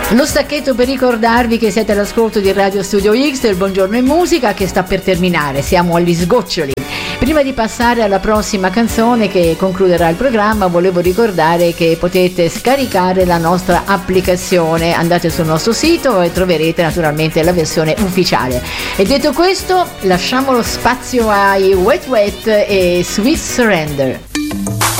Lo stacchetto per ricordarvi che siete all'ascolto di Radio Studio X, il Buongiorno in Musica, che sta per terminare, siamo agli sgoccioli. Prima di passare alla prossima canzone che concluderà il programma, volevo ricordare che potete scaricare la nostra applicazione, andate sul nostro sito e troverete naturalmente la versione ufficiale. E detto questo, lasciamo lo spazio ai Wet Wet e Sweet Surrender.